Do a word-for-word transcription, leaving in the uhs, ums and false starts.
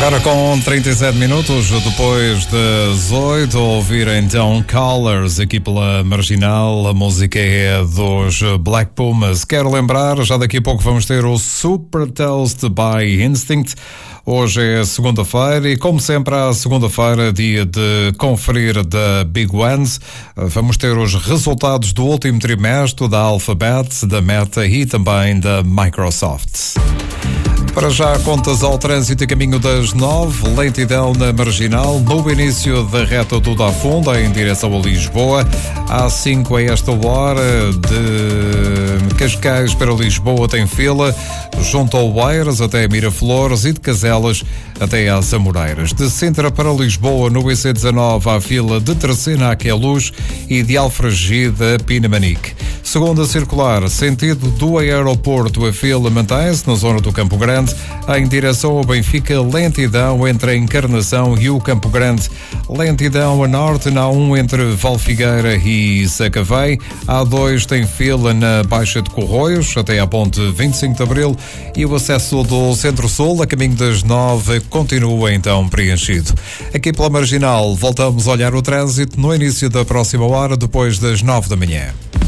Agora com trinta e sete minutos depois das oito, ouvir então Colors aqui pela Marginal. A música é dos Black Pumas. Quero lembrar, já daqui a pouco vamos ter o Super Toast by Instinct. Hoje é segunda-feira e, como sempre, à segunda-feira, dia de conferir da Big Ones. Vamos ter os resultados do último trimestre da Alphabet, da Meta e também da Microsoft. Para já, contas ao trânsito a caminho das nove, lentidão na Marginal, no início da reta do Da Funda, em direção a Lisboa. Há cinco a esta hora, de Cascais para Lisboa tem fila, junto ao Oeiras até Miraflores e de Caselas até às Amoreiras. De Sintra para Lisboa, no I C dezanove, há fila de Terceira a Queluz e de Alfragide a Pinamanique. Segunda circular, sentido do aeroporto, a fila mantém-se na zona do Campo Grande, em direção ao Benfica, lentidão entre a Encarnação e o Campo Grande. Lentidão a norte na A um entre Valfigueira e Sacavém. A dois tem fila na Baixa de Corroios, até à ponte vinte e cinco de Abril, e o acesso do Centro-Sul, a caminho das nove, continua então preenchido. Aqui pela Marginal, voltamos a olhar o trânsito no início da próxima hora, depois das nove da manhã.